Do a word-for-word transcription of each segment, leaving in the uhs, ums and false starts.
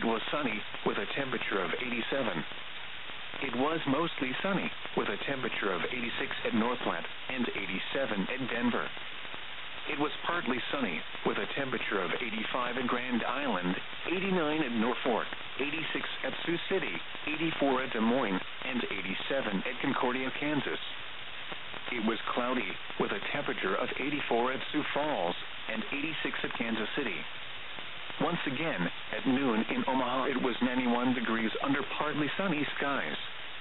it was sunny, with a temperature of eighty-seven. It was mostly sunny, with a temperature of eighty-six at Northland and eighty-seven at Denver. It was partly sunny, with a temperature of eighty-five at Grand Island, eighty-nine at Norfolk, eighty-six at Sioux City, eighty-four at Des Moines, and eighty-seven at Concordia, Kansas. It was cloudy, with a temperature of eighty-four at Sioux Falls and eighty-six at Kansas City. Once again, at noon in Omaha, it was ninety-one degrees under partly sunny skies.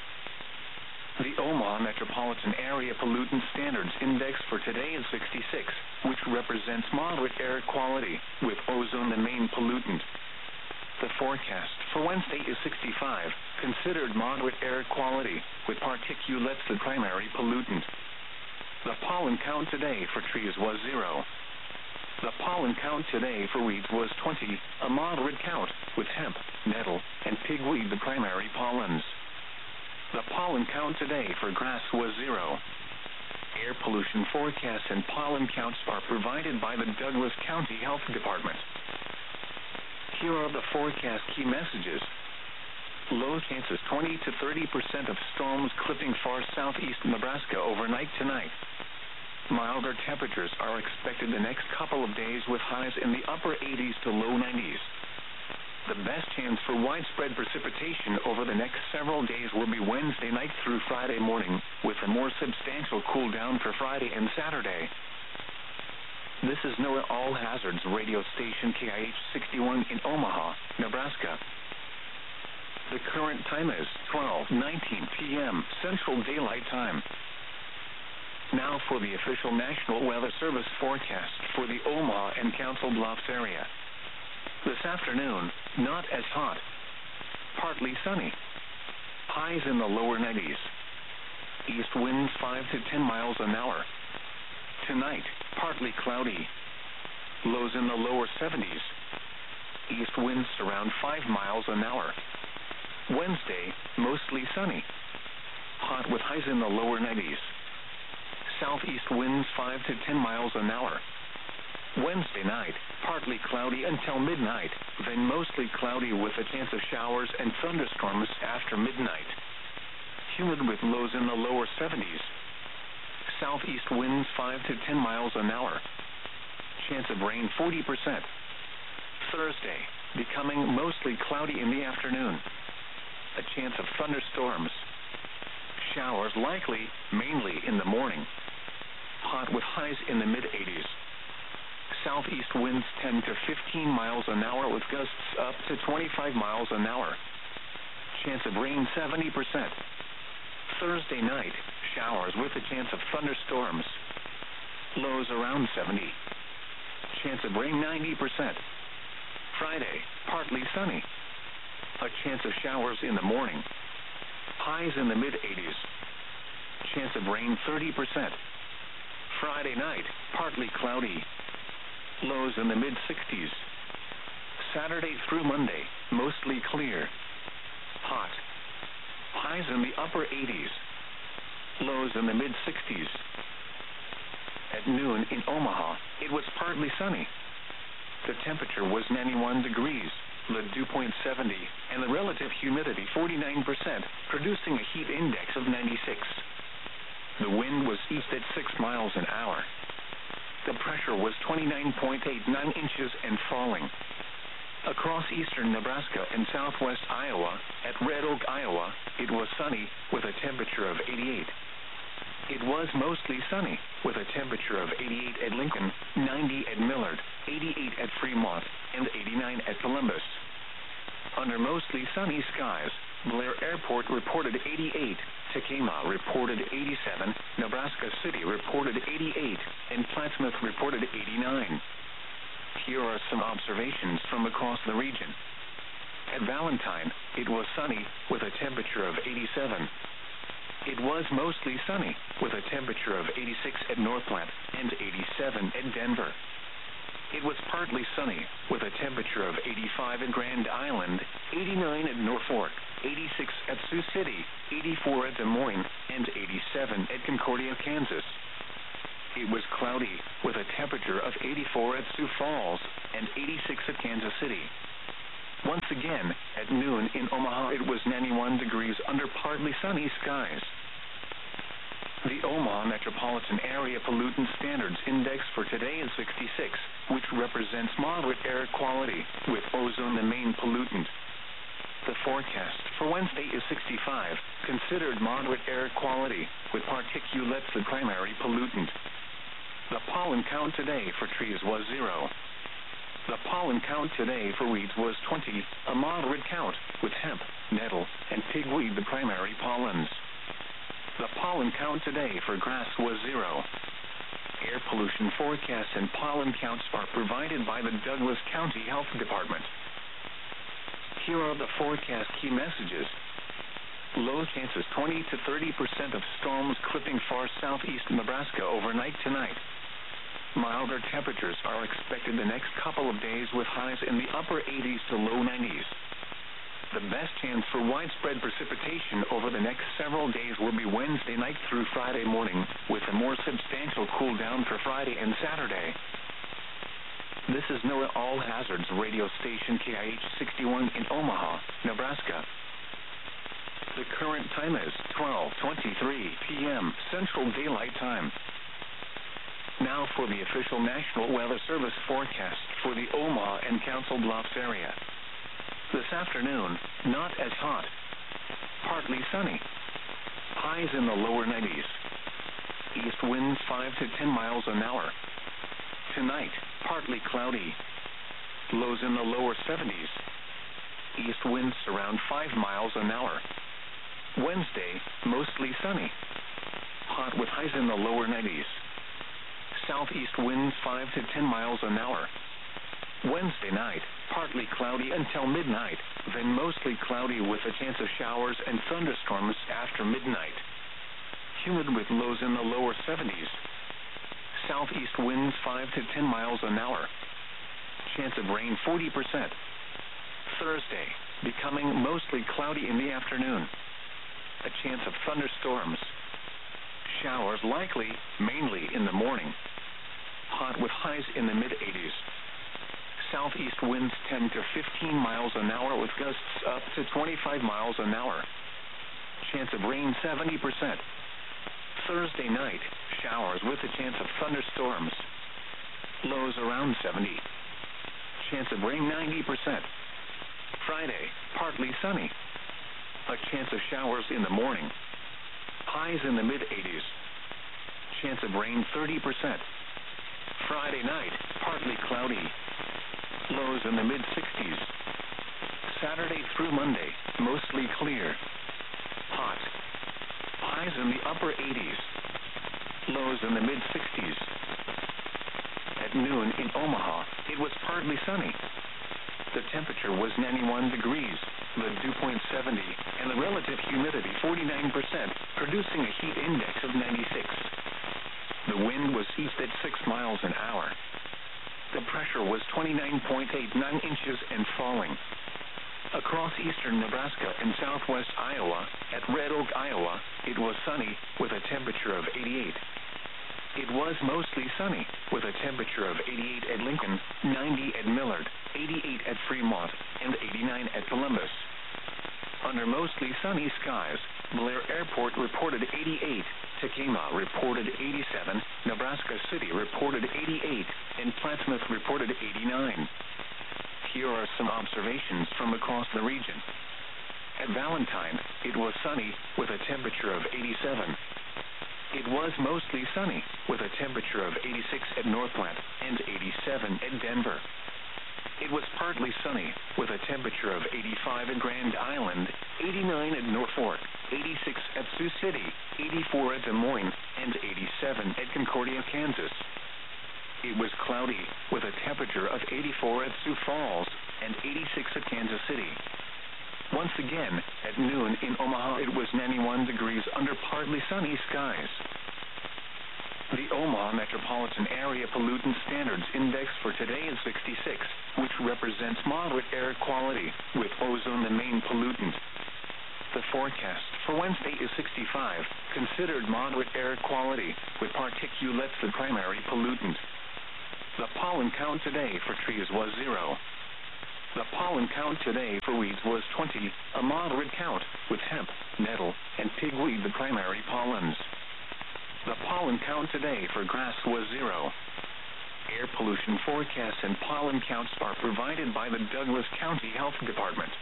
The Omaha Metropolitan Area Pollutant Standards Index for today is sixty-six, which represents moderate air quality, with ozone the main pollutant. The forecast for Wednesday is sixty-five, considered moderate air quality, with particulates the primary pollutant. The pollen count today for trees was zero. The pollen count today for weeds was twenty, a moderate count, with hemp, nettle, and pigweed the primary pollens. The pollen count today for grass was zero. Air pollution forecasts and pollen counts are provided by the Douglas County Health Department. Here are the forecast key messages. Low chances twenty to thirty percent of storms clipping far southeast Nebraska overnight tonight. Milder temperatures are expected the next couple of days with highs in the upper eighties to low nineties. The best chance for widespread precipitation over the next several days will be Wednesday night through Friday morning, with a more substantial cool down for Friday and Saturday. This is NOAA All Hazards radio station K I H sixty-one in Omaha, Nebraska. The current time is twelve nineteen p.m. Central Daylight Time. Now for the official National Weather Service forecast for the Omaha and Council Bluffs area. This afternoon, not as hot. Partly sunny. Highs in the lower nineties. East winds five to ten miles an hour. Tonight, partly cloudy. Lows in the lower seventies. East winds around five miles an hour. Wednesday, mostly sunny. Hot with highs in the lower nineties. Southeast winds five to ten miles an hour. Wednesday night, partly cloudy until midnight, then mostly cloudy with a chance of showers and thunderstorms after midnight. Humid with lows in the lower seventies. Southeast winds five to ten miles an hour. Chance of rain forty percent. Thursday, becoming mostly cloudy in the afternoon. A chance of thunderstorms. Showers likely, mainly in the morning. Hot with highs in the mid-eighties. Southeast winds ten to fifteen miles an hour with gusts up to twenty-five miles an hour. Chance of rain seventy percent. Thursday night, showers with a chance of thunderstorms. Lows around seventy. Chance of rain ninety percent. Friday, partly sunny. A chance of showers in the morning. Highs in the mid-eighties. Chance of rain thirty percent. Friday night, partly cloudy. Lows in the mid-sixties. Saturday through Monday, mostly clear. Hot. Highs in the upper eighties. Lows in the mid-sixties. At noon in Omaha, it was partly sunny. The temperature was ninety-one degrees, the dew point seventy, and the relative humidity forty-nine percent, producing a heat index of ninety-six. The wind was east at six miles an hour. The pressure was twenty-nine point eight nine inches and falling. Across eastern Nebraska and southwest Iowa, at Red Oak, Iowa, it was sunny, with a temperature of eighty-eight. It was mostly sunny, with a temperature of eighty-eight at Lincoln, ninety at Millard, eighty-eight at Fremont, and eighty-nine at Columbus. Under mostly sunny skies, Blair Airport reported eighty-eight, Tacoma reported eighty-seven, Nebraska City reported eighty-eight, and Plattsmouth reported eighty-nine. Here are some observations from across the region. At Valentine, it was sunny, with a temperature of eighty-seven. It was mostly sunny, with a temperature of eighty-six at Northland and eighty-seven at Denver. It was partly sunny, with a temperature of eighty-five at Grand Island, eighty-nine at Norfolk, eighty-six at Sioux City, eighty-four at Des Moines, and eighty-seven at Concordia, Kansas. It was cloudy, with a temperature of eighty-four at Sioux Falls and eighty-six at Kansas City. Once again, at noon in Omaha it was ninety-one degrees under partly sunny skies. The Omaha Metropolitan Area Pollutant Standards Index for today is sixty-six, which represents moderate air quality, with ozone the main pollutant. The forecast for Wednesday is sixty-five, considered moderate air quality, with particulates the primary pollutant. The pollen count today for trees was zero. The pollen count today for weeds was twenty, a moderate count, with hemp, nettle, and pigweed the primary pollens. The pollen count today for grass was zero. Air pollution forecasts and pollen counts are provided by the Douglas County Health Department. Here are the forecast key messages. Low chances twenty to thirty percent of storms clipping far southeast Nebraska overnight tonight. Milder temperatures are expected the next couple of days with highs in the upper eighties to low nineties. The best chance for widespread precipitation over the next several days will be Wednesday night through Friday morning, with a more substantial cool down for Friday and Saturday. This is NOAA All Hazards radio station K I H sixty-one in Omaha, Nebraska. The current time is twelve twenty-three p m Central Daylight Time. Now for the official National Weather Service forecast for the Omaha and Council Bluffs area. This afternoon, not as hot. Partly sunny. Highs in the lower nineties. East winds five to ten miles an hour. Tonight, partly cloudy. Lows in the lower seventies. East winds around five miles an hour. Wednesday, mostly sunny. Hot with highs in the lower nineties. Southeast winds five to ten miles an hour. Wednesday night, partly cloudy until midnight, then mostly cloudy with a chance of showers and thunderstorms after midnight. Humid with lows in the lower seventies. Southeast winds five to ten miles an hour. Chance of rain forty percent. Thursday, becoming mostly cloudy in the afternoon. A chance of thunderstorms. Showers likely, mainly in the morning. Hot with highs in the mid-eighties. Southeast winds ten to fifteen miles an hour with gusts up to twenty-five miles an hour. Chance of rain seventy percent. Thursday night, showers with a chance of thunderstorms. Lows around seventy. Chance of rain ninety percent. Friday, partly sunny. A chance of showers in the morning. Highs in the mid-eighties. Chance of rain thirty percent. Friday night, partly cloudy. Lows in the mid-sixties. Saturday through Monday, mostly clear. Hot. Highs in the upper eighties. Lows in the mid-sixties. At noon in Omaha, it was partly sunny. The temperature was ninety-one degrees, the dew point seventy, and the relative humidity forty-nine percent, producing a heat index of ninety-six. The wind was east at six miles an hour. The pressure was twenty-nine point eight nine inches and falling. Across eastern Nebraska and southwest Iowa, at Red Oak, Iowa, it was sunny with a temperature of eighty-eight. It was mostly sunny with a temperature of eighty-eight at Lincoln, ninety at Millard, eighty-eight at Fremont, and eighty-nine at Columbus. Under mostly sunny skies, Blair Airport reported eighty-eight, Tekamah reported eighty-seven, Nebraska City reported eighty-eight, and Plattsmouth reported eighty-nine. Here are some observations from across the region. At Valentine, it was sunny with a temperature of eighty-seven. It was mostly sunny with a temperature of eighty-six at Northplant and eighty-seven at Denver. It was partly sunny with a temperature of eighty-five at Grand Island, eighty-nine at Norfolk, eighty-six at Sioux City, eighty-four at Des Moines, and eighty-seven at Concordia, Kansas. It was cloudy with a temperature of eighty-four at Sioux Falls and eighty-six at Kansas City. Once again, at noon in Omaha, it was ninety-one degrees under partly sunny skies. The Omaha Metropolitan Area Pollutant Standards Index for today is sixty-six, which represents moderate air quality, with ozone the main pollutant. The forecast for Wednesday is sixty-five, considered moderate air quality, with particulates the primary pollutant. The pollen count today for trees was zero. The pollen count today for weeds was twenty, a moderate count, with hemp, nettle, and pigweed the primary pollens. The pollen count today for grass was zero. Air pollution forecasts and pollen counts are provided by the Douglas County Health Department.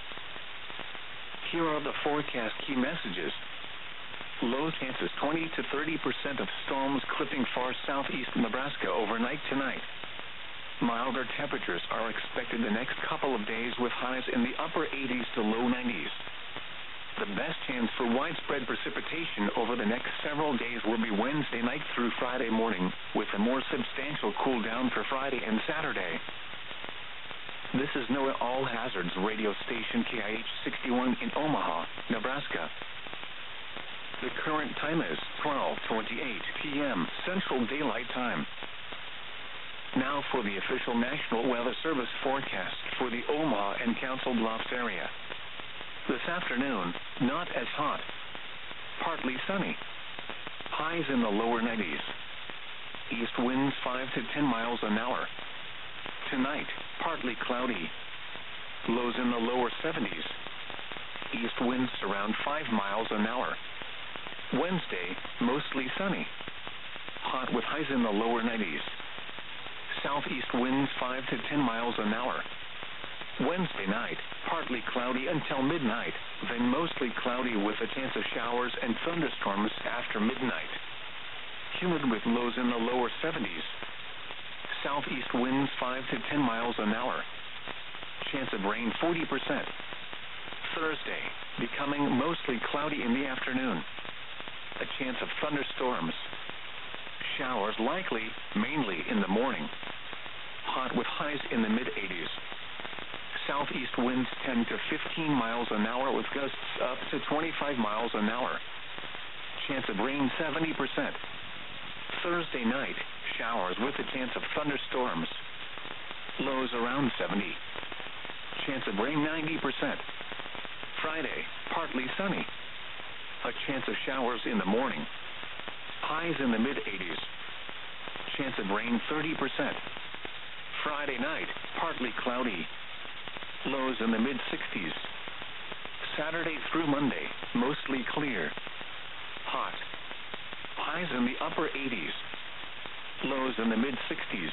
Here are the forecast key messages. Low chances twenty to thirty percent of storms clipping far southeast Nebraska overnight tonight. Milder temperatures are expected the next couple of days with highs in the upper eighties to low nineties. The best chance for widespread precipitation over the next several days will be Wednesday night through Friday morning, with a more substantial cool down for Friday and Saturday. This is NOAA All Hazards radio station K I H sixty-one in Omaha, Nebraska. The current time is twelve twenty-eight p m Central Daylight Time. Now for the official National Weather Service forecast for the Omaha and Council Bluffs area. This afternoon, not as hot. Partly sunny. Highs in the lower nineties. East winds five to ten miles an hour. Tonight, partly cloudy. Lows in the lower seventies. East winds around five miles an hour. Wednesday, mostly sunny. Hot with highs in the lower nineties. Southeast winds five to ten miles an hour. Wednesday night, partly cloudy until midnight, then mostly cloudy with a chance of showers and thunderstorms after midnight. Humid with lows in the lower seventies. Southeast winds five to ten miles an hour. Chance of rain forty percent. Thursday, becoming mostly cloudy in the afternoon. A chance of thunderstorms. Showers likely, mainly in the morning. Hot with highs in the mid-eighties. Southeast winds ten to fifteen miles an hour with gusts up to twenty-five miles an hour. Chance of rain seventy percent. Thursday night, showers with a chance of thunderstorms. Lows around seventy. Chance of rain ninety percent. Friday, partly sunny. A chance of showers in the morning. Highs in the mid-eighties. Chance of rain thirty percent. Friday night, partly cloudy. Lows in the mid-sixties. Saturday through Monday, mostly clear. Hot. Highs in the upper eighties. Lows in the mid-sixties.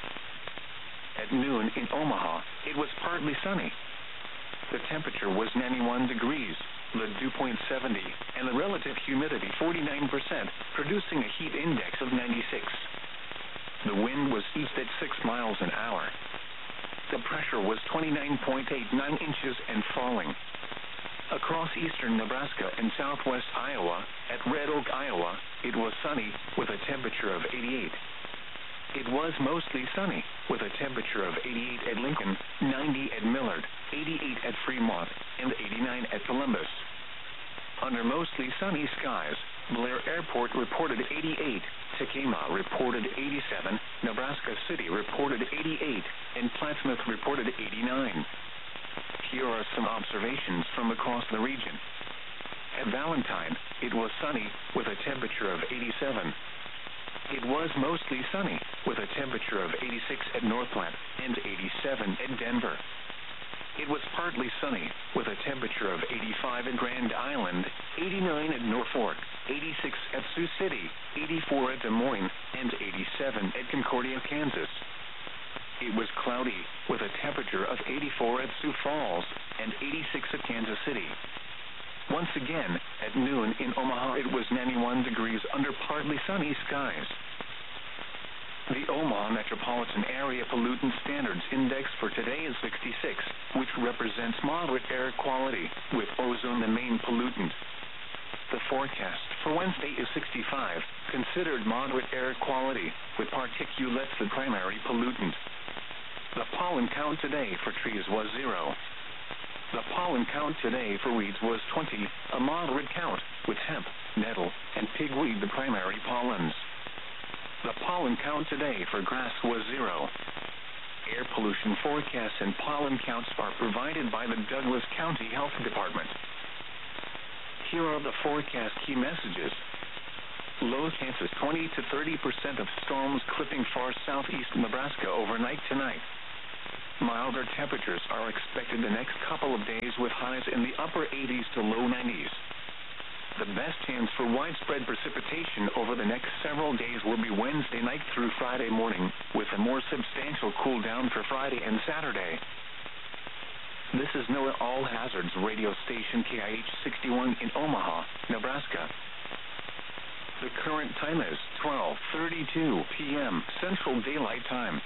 At noon in Omaha, it was partly sunny. The temperature was ninety-one degrees, the dew point seventy, and the relative humidity forty-nine percent, producing a heat index of ninety-six. The wind was east at six miles an hour. The pressure was twenty-nine point eight nine inches and falling. Across eastern Nebraska and southwest Iowa, at Red Oak, Iowa, it was sunny with a temperature of eighty-eight. It was mostly sunny with a temperature of eighty-eight at Lincoln, ninety at Millard, eighty-eight at Fremont, and eighty-nine at Columbus. Under mostly sunny skies, Blair Airport reported eighty-eight, Tekamah reported eighty-seven, Nebraska City reported eighty-eight, and Plattsmouth reported eighty-nine. Here are some observations from across the region. At Valentine, it was sunny with a temperature of eighty-seven. It was mostly sunny with a temperature of eighty-six at Northplant and eighty-seven at Denver. It was partly sunny with a temperature of eighty-five at Grand Island, eighty-nine at Norfolk, eighty-six at Sioux City, eighty-four at Des Moines, and eighty-seven at Concordia, Kansas. It was cloudy with a temperature of eighty-four at Sioux Falls and eighty-six at Kansas City. Once again, at noon in Omaha, it was ninety-one degrees under partly sunny skies. The Omaha Metropolitan Area Pollutant Standards Index for today is sixty-six, which represents moderate air quality, with ozone the main pollutant. The forecast for Wednesday is sixty-five, considered moderate air quality, with particulates the primary pollutant. The pollen count today for trees was zero. The pollen count today for weeds was twenty, a moderate count, with hemp, nettle, and pigweed the primary pollens. The pollen count today for grass was zero. Air pollution forecasts and pollen counts are provided by the Douglas County Health Department. Here are the forecast key messages. Low chances twenty to thirty percent of storms clipping far southeast Nebraska overnight tonight. Milder temperatures are expected the next couple of days with highs in the upper eighties to low nineties. The best chance for widespread precipitation over the next several days will be Wednesday night through Friday morning, with a more substantial cool down for Friday and Saturday. This is NOAA All Hazards radio station K I H sixty-one in Omaha, Nebraska. The current time is twelve thirty-two p m Central Daylight Time.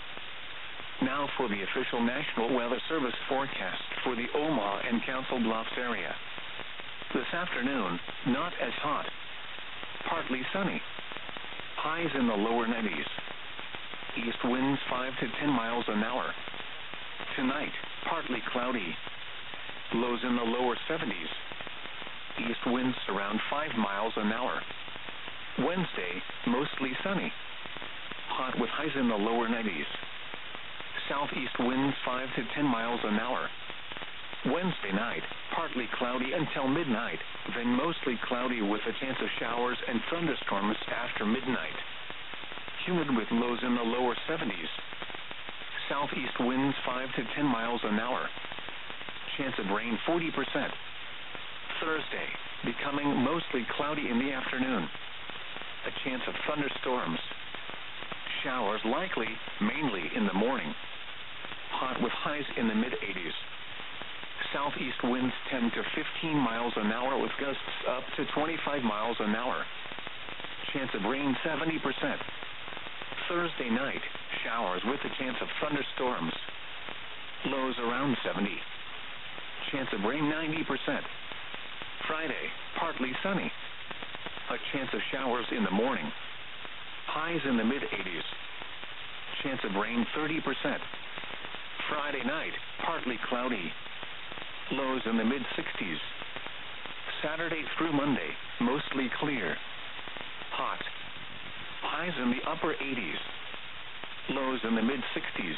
Now for the official National Weather Service forecast for the Omaha and Council Bluffs area. This afternoon, not as hot. Partly sunny. Highs in the lower nineties. East winds five to ten miles an hour. Tonight, partly cloudy. Lows in the lower seventies. East winds around five miles an hour. Wednesday, mostly sunny. Hot with highs in the lower nineties. Southeast winds five to ten miles an hour. Wednesday night, partly cloudy until midnight, then mostly cloudy with a chance of showers and thunderstorms after midnight. Humid with lows in the lower seventies. Southeast winds five to ten miles an hour. Chance of rain forty percent. Thursday, becoming mostly cloudy in the afternoon. A chance of thunderstorms. Showers likely, mainly in the morning. Hot with highs in the mid eighties. Southeast winds ten to fifteen miles an hour with gusts up to twenty-five miles an hour. Chance of rain seventy percent. Thursday night, showers with a chance of thunderstorms. Lows around seventy. Chance of rain ninety percent. Friday, partly sunny. A chance of showers in the morning. Highs in the mid eighties. Chance of rain thirty percent. Friday night, partly cloudy. Lows in the mid sixties. Saturday through Monday, mostly clear. Hot. Highs in the upper eighties. Lows in the mid sixties.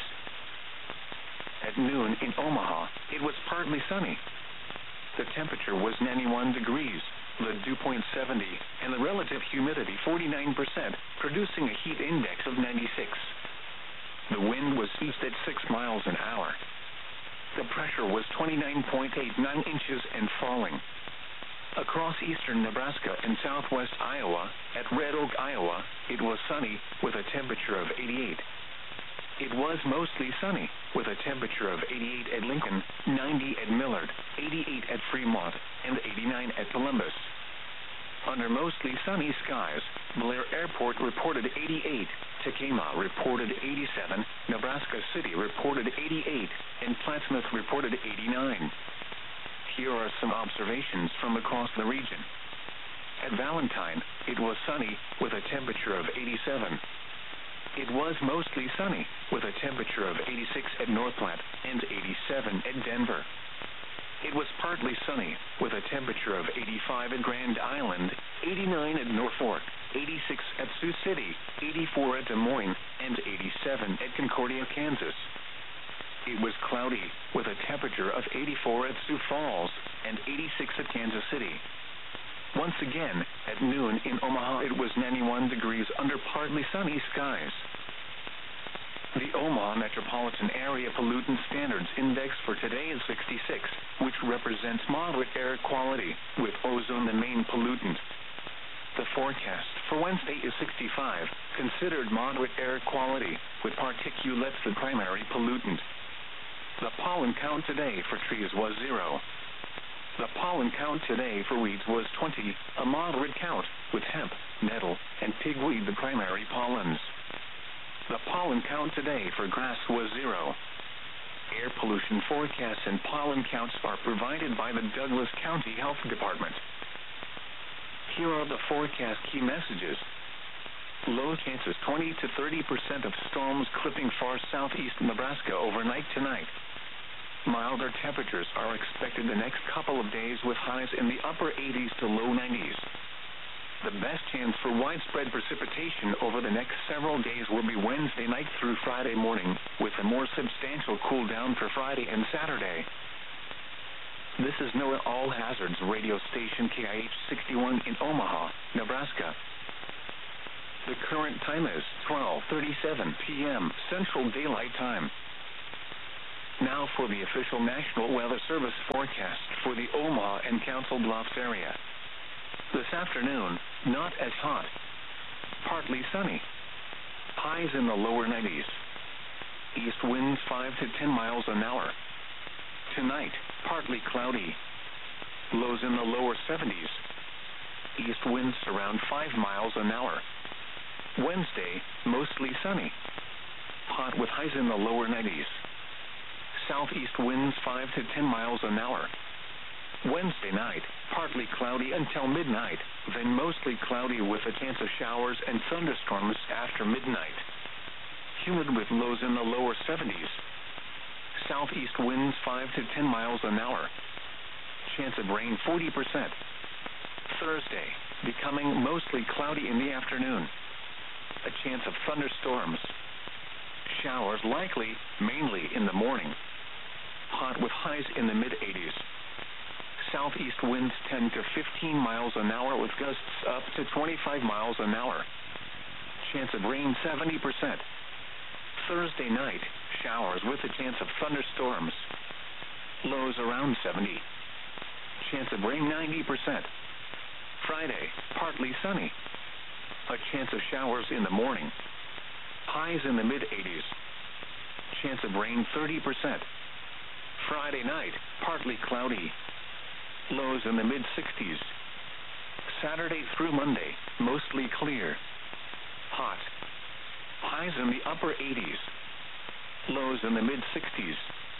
At noon in Omaha, it was partly sunny. The temperature was ninety-one degrees, the dew point seventy, and the relative humidity forty-nine percent, producing a heat index of ninety-six. The wind was east at six miles an hour. The pressure was twenty-nine point eight nine inches and falling. Across eastern Nebraska and southwest Iowa, at Red Oak, Iowa, it was sunny with a temperature of eighty-eight. It was mostly sunny with a temperature of eighty-eight at Lincoln, ninety at Millard, eighty-eight at Fremont, and eighty-nine at Columbus. Under mostly sunny skies, Blair Airport reported eighty-eight, Tacoma reported eighty-seven, Nebraska City reported eighty-eight, and Plattsmouth reported eighty-nine. Here are some observations from across the region. At Valentine, it was sunny with a temperature of eighty-seven. It was mostly sunny with a temperature of eighty-six at Northplant and eighty-seven at Denver. It was partly sunny with a temperature of eighty-five at Grand Island, eighty-nine at Norfolk, eighty-six at Sioux City, eighty-four at Des Moines, and eighty-seven at Concordia, Kansas. It was cloudy with a temperature of eighty-four at Sioux Falls and eighty-six at Kansas City. Once again, at noon in Omaha, it was ninety-one degrees under partly sunny skies. The Omaha Metropolitan Area Pollutant Standards Index for today is sixty-six, which represents moderate air quality, with ozone the main pollutant. The forecast for Wednesday is sixty-five, considered moderate air quality, with particulates the primary pollutant. The pollen count today for trees was zero. The pollen count today for weeds was twenty, a moderate count, with hemp, nettle, and pigweed the primary pollens. The pollen count today for grass was zero. Air pollution forecasts and pollen counts are provided by the Douglas County Health Department. Here are the forecast key messages. Low chances twenty to thirty percent of storms clipping far southeast Nebraska overnight tonight. Milder temperatures are expected the next couple of days with highs in the upper eighties to low nineties. The best chance for widespread precipitation over the next several days will be Wednesday night through Friday morning, with a more substantial cool down for Friday and Saturday. This is NOAA All Hazards radio station K I H sixty-one in Omaha, Nebraska. The current time is twelve thirty-seven p m Central Daylight Time. Now for the official National Weather Service forecast for the Omaha and Council Bluffs area. This afternoon, not as hot. Partly sunny. Highs in the lower nineties. East winds five to ten miles an hour. Tonight, partly cloudy. Lows in the lower seventies. East winds around five miles an hour. Wednesday, mostly sunny. Hot with highs in the lower nineties. Southeast winds five to ten miles an hour. Wednesday night, partly cloudy until midnight, then mostly cloudy with a chance of showers and thunderstorms after midnight. Humid with lows in the lower seventies. Southeast winds five to ten miles an hour. Chance of rain forty percent. Thursday, becoming mostly cloudy in the afternoon. A chance of thunderstorms. Showers likely, mainly in the morning. Hot with highs in the mid-eighties. Southeast winds ten to fifteen miles an hour with gusts up to twenty-five miles an hour. Chance of rain seventy percent. Thursday night, showers with a chance of thunderstorms. Lows around seventy. Chance of rain ninety percent. Friday, partly sunny. A chance of showers in the morning. Highs in the mid-eighties. Chance of rain thirty percent. Friday night, partly cloudy. Lows in the mid-sixties. Saturday through Monday, mostly clear. Hot. Highs in the upper eighties. Lows in the mid-sixties.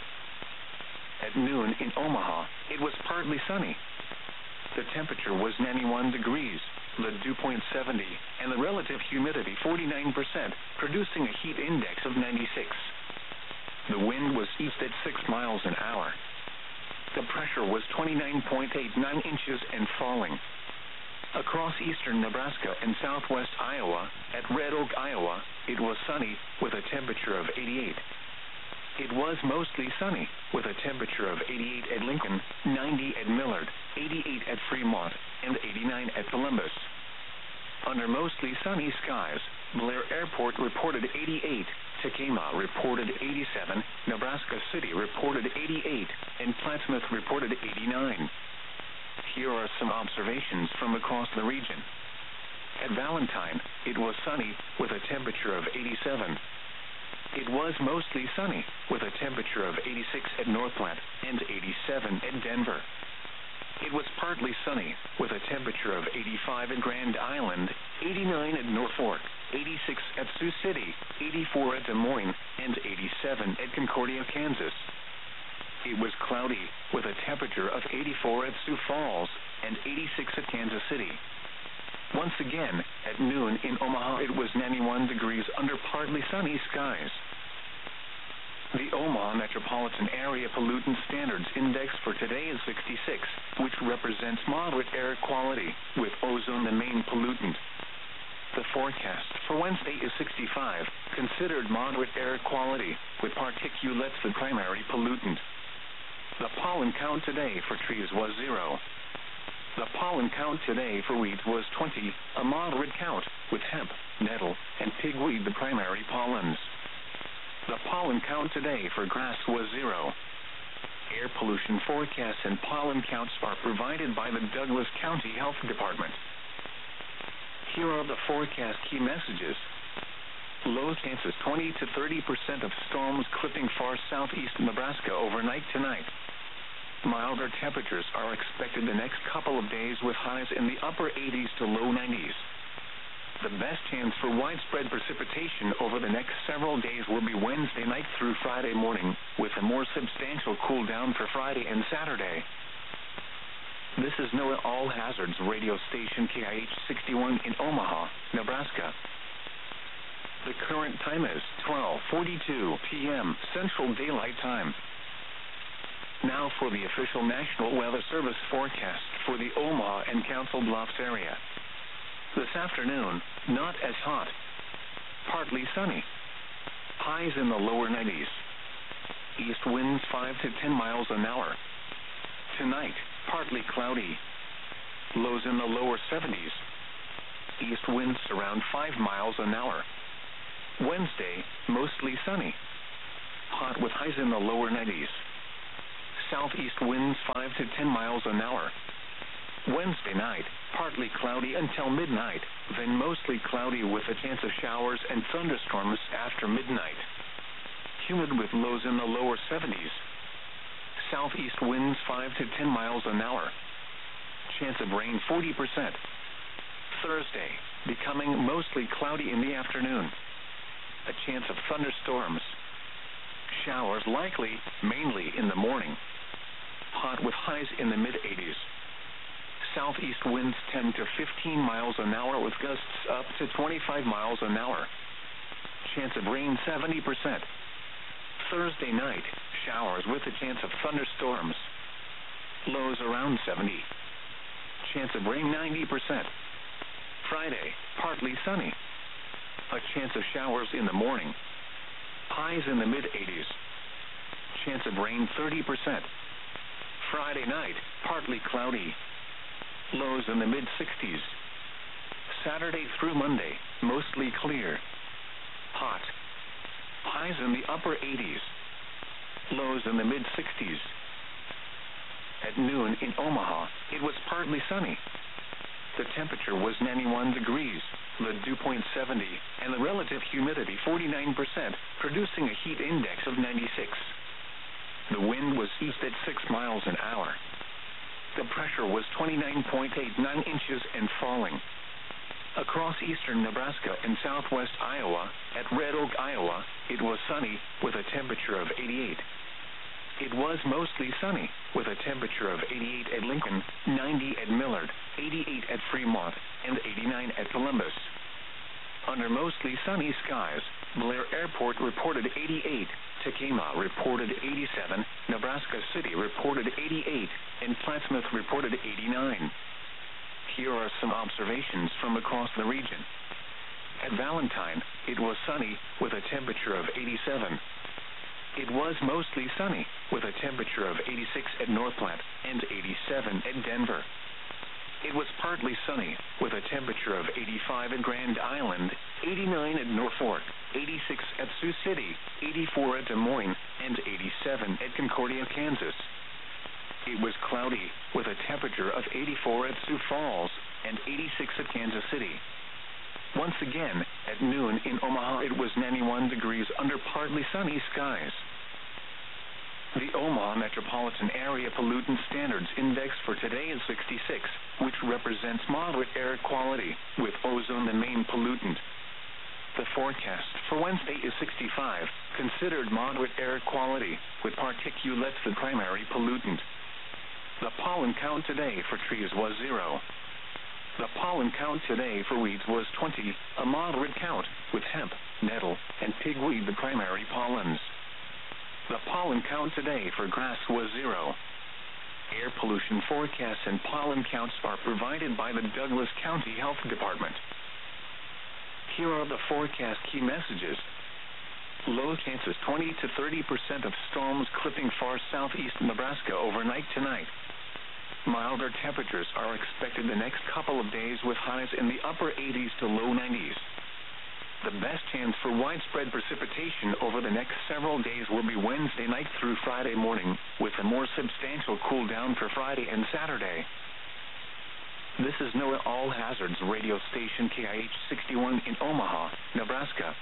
At noon in Omaha, it was partly sunny. The temperature was ninety-one degrees, the dew point seventy, and the relative humidity forty-nine percent, producing a heat index of ninety-six. The wind was east at six miles an hour. The pressure was twenty-nine point eight nine inches and falling. Across eastern Nebraska and southwest Iowa, at Red Oak, Iowa, it was sunny with a temperature of eighty-eight. It was mostly sunny with a temperature of eighty-eight at Lincoln, ninety at Millard, eighty-eight at Fremont, and eighty-nine at Columbus. Under mostly sunny skies, Blair Airport reported eighty-eight, Tekamah reported eighty-seven, Nebraska City reported eighty-eight, and Plattsmouth reported eighty-nine. Here are some observations from across the region. At Valentine, it was sunny with a temperature of eighty-seven. It was mostly sunny with a temperature of eighty-six at Northplant and eighty-seven at Denver. It was partly sunny with a temperature of eighty-five at Grand Island, eighty-nine at North Fork, eighty-six at Sioux City, eighty-four at Des Moines, and eighty-seven at Concordia, Kansas. It was cloudy with a temperature of eighty-four at Sioux Falls and eighty-six at Kansas City. Once again, at noon in Omaha, it was ninety-one degrees under partly sunny skies. The Omaha Metropolitan Area Pollutant Standards Index for today is sixty-six, which represents moderate air quality, with ozone the main pollutant. The forecast for Wednesday is sixty-five, considered moderate air quality, with particulates the primary pollutant. The pollen count today for trees was zero. The pollen count today for weeds was twenty, a moderate count, with hemp, nettle, and pigweed the primary pollens. The pollen count today for grass was zero. Air pollution forecasts and pollen counts are provided by the Douglas County Health Department. Here are the forecast key messages. Low chances twenty to thirty percent of storms clipping far southeast Nebraska overnight tonight. Milder temperatures are expected the next couple of days with highs in the upper eighties to low nineties. The best chance for widespread precipitation over the next several days will be Wednesday night through Friday morning, with a more substantial cool down for Friday and Saturday. This is NOAA All Hazards radio station K I H sixty-one in Omaha, Nebraska. The current time is twelve forty-two p m Central Daylight Time. Now for the official National Weather Service forecast for the Omaha and Council Bluffs area. This afternoon, not as hot. Partly sunny. Highs in the lower nineties. East winds five to ten miles an hour. Tonight, partly cloudy. Lows in the lower seventies. East winds around five miles an hour. Wednesday, mostly sunny. Hot with highs in the lower nineties. Southeast winds five to ten miles an hour. Wednesday night, partly cloudy until midnight, then mostly cloudy with a chance of showers and thunderstorms after midnight. Humid with lows in the lower seventies. Southeast winds five to ten miles an hour. Chance of rain forty percent. Thursday, becoming mostly cloudy in the afternoon. A chance of thunderstorms. Showers likely, mainly in the morning. Hot with highs in the mid-eighties. Southeast winds ten to fifteen miles an hour with gusts up to twenty-five miles an hour. Chance of rain seventy percent. Thursday night, showers with a chance of thunderstorms. Lows around seventy. Chance of rain ninety percent. Friday, partly sunny. A chance of showers in the morning. Highs in the mid-eighties. Chance of rain thirty percent. Friday night, partly cloudy. Lows in the mid-sixties. Saturday through Monday, mostly clear. Hot. Highs in the upper eighties. Lows in the mid-sixties. At noon in Omaha, it was partly sunny. The temperature was ninety-one degrees, the dew point seventy, and the relative humidity forty-nine percent, producing a heat index of ninety-six. The wind was east at six miles an hour. The pressure was twenty-nine point eight nine inches and falling. Across eastern Nebraska and southwest Iowa, at Red Oak, Iowa, it was sunny, with a temperature of eighty-eight. It was mostly sunny, with a temperature of eighty-eight at Lincoln, ninety at Millard, eighty-eight at Fremont, and eighty-nine at Columbus. Under mostly sunny skies, Blair Airport reported eighty-eight, Tekamah reported eighty-seven, Nebraska City reported eighty-eight, and Plattsmouth reported eighty-nine. Here are some observations from across the region. At Valentine, it was sunny, with a temperature of eighty-seven. It was mostly sunny, with a temperature of eighty-six at Northplant and eighty-seven at Denver. It was partly sunny, with a temperature of eighty-five at Grand Island, eighty-nine at Norfolk, eighty-six at Sioux City, eighty-four at Des Moines, and eighty-seven at Concordia, Kansas. It was cloudy, with a temperature of eighty-four at Sioux Falls and eighty-six at Kansas City. Once again, at noon in Omaha, it was ninety-one degrees under partly sunny skies. The Omaha Metropolitan Area Pollutant Standards Index for today is sixty-six, which represents moderate air quality, with ozone the main pollutant. The forecast for Wednesday is sixty-five, considered moderate air quality, with particulates the primary pollutant. The pollen count today for trees was zero. The pollen count today for weeds was twenty, a moderate count, with hemp, nettle, and pigweed the primary pollens. The pollen count today for grass was zero. Air pollution forecasts and pollen counts are provided by the Douglas County Health Department. Here are the forecast key messages. Low chances twenty to thirty percent of storms clipping far southeast Nebraska overnight tonight. Milder temperatures are expected the next couple of days with highs in the upper eighties to low nineties. The best chance for widespread precipitation over the next several days will be Wednesday night through Friday morning, with a more substantial cool down for Friday and Saturday. This is NOAA All Hazards radio station K I H sixty-one in Omaha, Nebraska.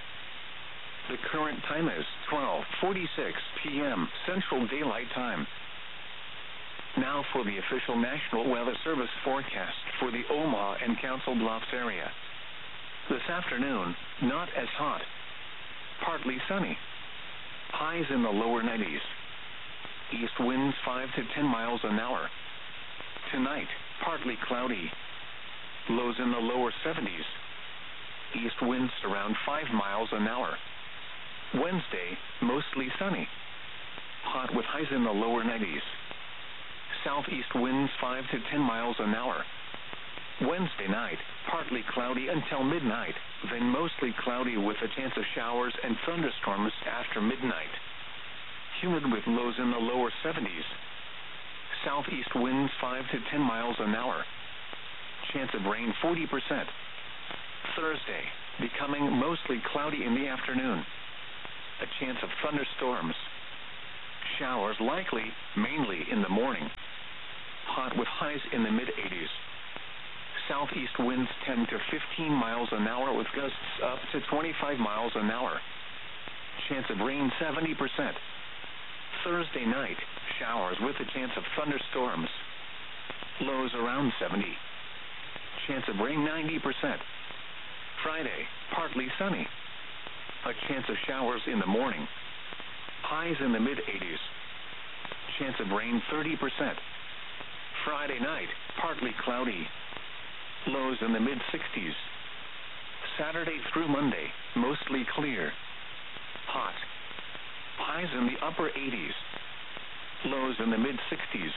The current time is twelve forty-six p m Central Daylight Time. Now for the official National Weather Service forecast for the Omaha and Council Bluffs area. This afternoon, not as hot. Partly sunny. Highs in the lower nineties. East winds five to ten miles an hour. Tonight, partly cloudy. Lows in the lower seventies. East winds around five miles an hour. Wednesday, mostly sunny. Hot with highs in the lower nineties. Southeast winds five to ten miles an hour. Wednesday night, partly cloudy until midnight, then mostly cloudy with a chance of showers and thunderstorms after midnight. Humid with lows in the lower seventies. Southeast winds five to ten miles an hour. Chance of rain forty percent. Thursday, becoming mostly cloudy in the afternoon. A chance of thunderstorms. Showers likely, mainly in the morning. Hot with highs in the mid eighties. Southeast winds ten to fifteen miles an hour with gusts up to twenty-five miles an hour. Chance of rain seventy percent. Thursday night, showers with a chance of thunderstorms. Lows around seventy. Chance of rain ninety percent. Friday, partly sunny. A chance of showers in the morning. Highs in the mid eighties. Chance of rain thirty percent. Friday night, partly cloudy. Lows in the mid sixties. Saturday through Monday, mostly clear. Hot. Highs in the upper eighties. Lows in the mid sixties.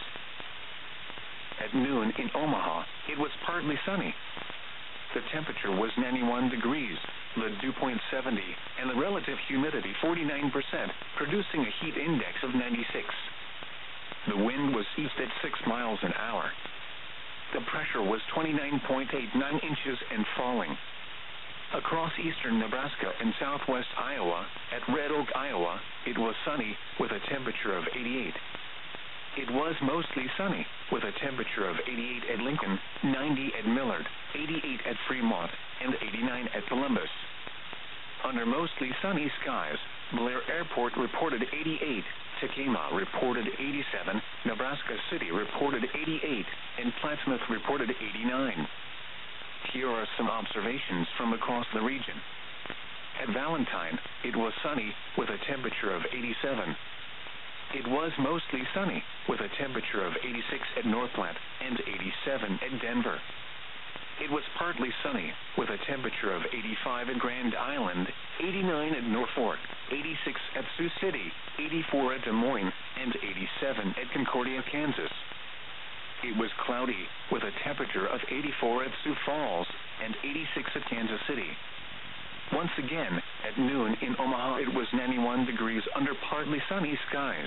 At noon in Omaha, it was partly sunny. The temperature was ninety-one degrees, the dew point seventy, and the relative humidity forty-nine percent, producing a heat index of ninety-six. The wind was east at six miles an hour. The pressure was twenty-nine point eight nine inches and falling. Across eastern Nebraska and southwest Iowa, at Red Oak, Iowa, it was sunny, with a temperature of eighty-eight. It was mostly sunny, with a temperature of eighty-eight at Lincoln, ninety at Millard, eighty-eight at Fremont, and eighty-nine at Columbus. Under mostly sunny skies, Blair Airport reported eighty-eight, Tekamah reported eighty-seven, Nebraska City reported eighty-eight, and Plattsmouth reported eighty-nine. Here are some observations from across the region. At Valentine, it was sunny, with a temperature of eighty-seven. It was mostly sunny, with a temperature of eighty-six at Northplant and eighty-seven at Denver. It was partly sunny, with a temperature of eighty-five at Grand Island, eighty-nine at Norfolk, eighty-six at Sioux City, eighty-four at Des Moines, and eighty-seven at Concordia, Kansas. It was cloudy, with a temperature of eighty-four at Sioux Falls and eighty-six at Kansas City. Once again, at noon in Omaha, it was ninety-one degrees under partly sunny skies.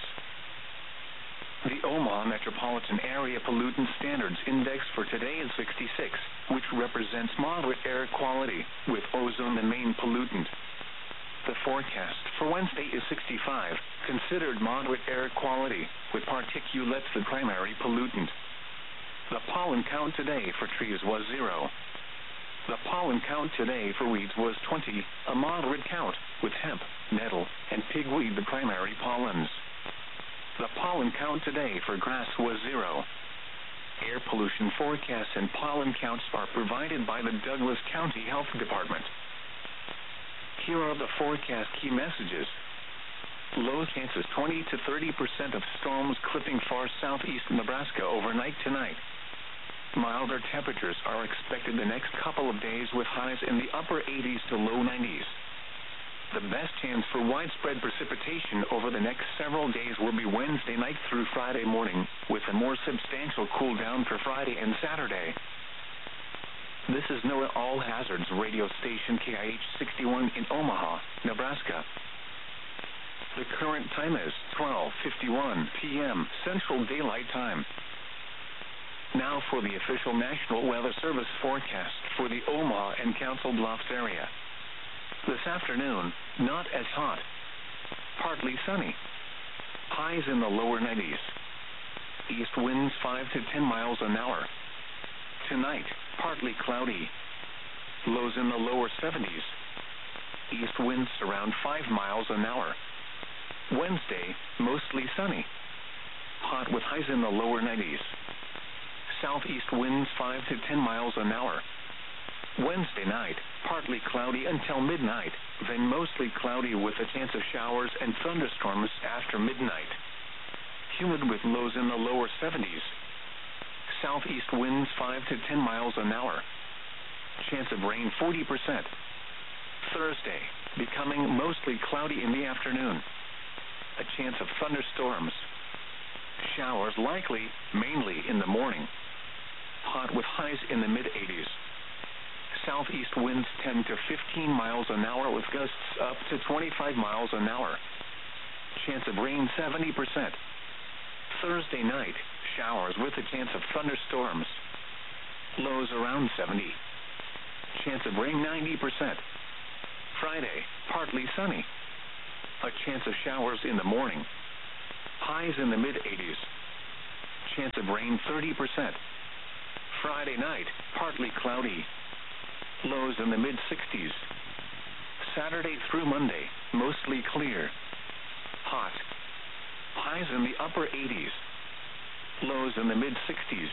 The Omaha Metropolitan Area Pollutant Standards Index for today is sixty-six, which represents moderate air quality, with ozone the main pollutant. The forecast for Wednesday is sixty-five, considered moderate air quality, with particulates the primary pollutant. The pollen count today for trees was zero. The pollen count today for weeds was twenty, a moderate count, with hemp, nettle, and pigweed the primary pollens. The pollen count today for grass was zero. Air pollution forecasts and pollen counts are provided by the Douglas County Health Department. Here are the forecast key messages. Low chances twenty to thirty percent of storms clipping far southeast Nebraska overnight tonight. Milder temperatures are expected the next couple of days with highs in the upper eighties to low nineties. The best chance for widespread precipitation over the next several days will be Wednesday night through Friday morning, with a more substantial cool down for Friday and Saturday. This is NOAA All Hazards radio station K I H sixty-one in Omaha, Nebraska. The current time is twelve fifty-one p m Central Daylight Time. Now for the official National Weather Service forecast for the Omaha and Council Bluffs area. This afternoon, not as hot. Partly sunny. Highs in the lower nineties. East winds five to ten miles an hour. Tonight, partly cloudy. Lows in the lower seventies. East winds around five miles an hour. Wednesday, mostly sunny. Hot with highs in the lower nineties. Southeast winds five to ten miles an hour. Wednesday night, partly cloudy until midnight, then mostly cloudy with a chance of showers and thunderstorms after midnight. Humid with lows in the lower seventies. Southeast winds five to ten miles an hour. Chance of rain forty percent. Thursday, becoming mostly cloudy in the afternoon. A chance of thunderstorms. Showers likely, mainly in the morning. Hot with highs in the mid eighties. Southeast winds ten to fifteen miles an hour with gusts up to twenty-five miles an hour. Chance of rain seventy percent. Thursday night, showers with a chance of thunderstorms. Lows around seventy. Chance of rain ninety percent. Friday, partly sunny. A chance of showers in the morning. Highs in the mid eighties. Chance of rain thirty percent. Friday night, partly cloudy. Lows in the mid sixties. Saturday through Monday, mostly clear. Hot. Highs in the upper eighties. Lows in the mid sixties.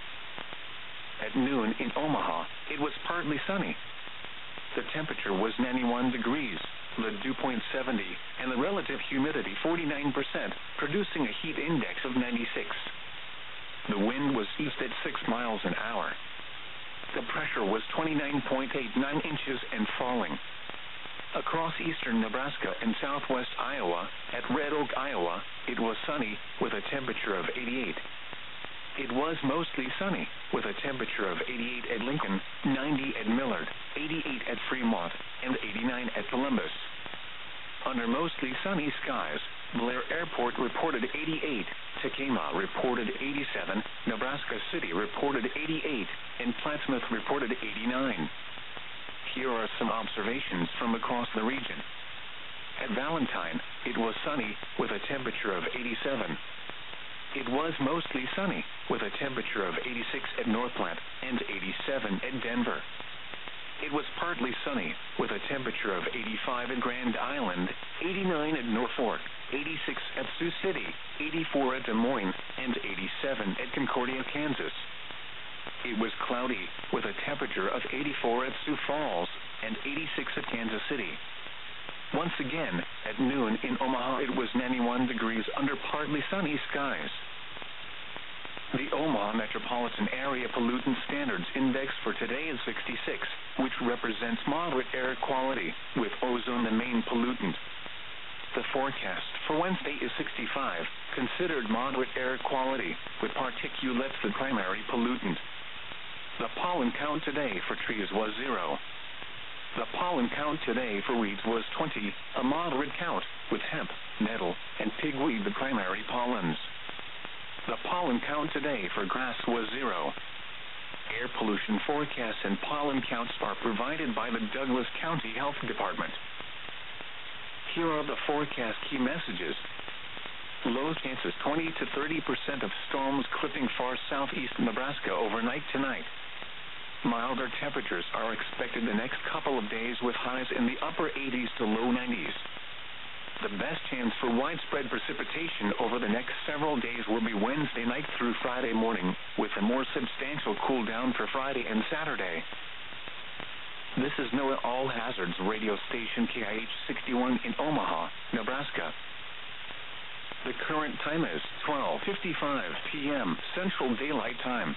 At noon in Omaha, it was partly sunny. The temperature was ninety-one degrees, the dew point seventy, and the relative humidity forty-nine percent, producing a heat index of ninety-six. The wind was east at six miles an hour. The pressure was twenty-nine point eight nine inches and falling. Across eastern Nebraska and southwest Iowa, at Red Oak, Iowa, it was sunny, with a temperature of eighty-eight. It was mostly sunny, with a temperature of eighty-eight at Lincoln, ninety at Millard, eighty-eight at Fremont, and eighty-nine at Columbus. Under mostly sunny skies, Blair Airport reported eighty-eight, Tekamah reported eighty-seven, Nebraska City reported eighty-eight, and Plattsmouth reported eighty-nine. Here are some observations from across the region. At Valentine, it was sunny, with a temperature of eighty-seven. It was mostly sunny, with a temperature of eighty-six at Northplant and eighty-seven at Denver. It was partly sunny, with a temperature of eighty-five at Grand Island, eighty-nine at Norfolk, eighty-six at Sioux City, eighty-four at Des Moines, and eighty-seven at Concordia, Kansas. It was cloudy, with a temperature of eighty-four at Sioux Falls and eighty-six at Kansas City. Once again, at noon in Omaha, it was ninety-one degrees under partly sunny skies. The Omaha Metropolitan Area Pollutant Standards Index for today is sixty-six, which represents moderate air quality, with ozone the main pollutant. The forecast for Wednesday is sixty-five, considered moderate air quality, with particulates the primary pollutant. The pollen count today for trees was zero. The pollen count today for weeds was twenty, a moderate count, with hemp, nettle, and pigweed the primary pollens. The pollen count today for grass was zero. Air pollution forecasts and pollen counts are provided by the Douglas County Health Department. Here are the forecast key messages. Low chances twenty to thirty percent of storms clipping far southeast Nebraska overnight tonight. Milder temperatures are expected the next couple of days with highs in the upper eighties to low nineties. The best chance for widespread precipitation over the next several days will be Wednesday night through Friday morning, with a more substantial cool down for Friday and Saturday. This is NOAA All Hazards radio station K I H sixty-one in Omaha, Nebraska. The current time is twelve fifty-five p.m. Central Daylight Time.